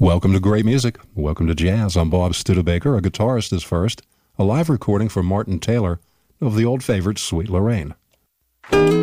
Welcome to great music. Welcome to jazz. I'm Bob Studebaker. A guitarist is first. A live recording from Martin Taylor of the old favorite Sweet Lorraine.